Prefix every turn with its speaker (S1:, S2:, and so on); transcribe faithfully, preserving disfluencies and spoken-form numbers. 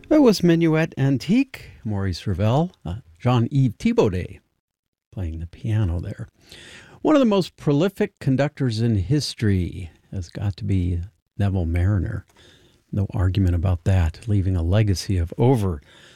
S1: That was Minuet Antique, Maurice Ravel, uh, Jean-Yves Thibaudet playing the piano there. One of the most prolific conductors in history has got to be Neville Marriner. No argument about that, leaving a legacy of over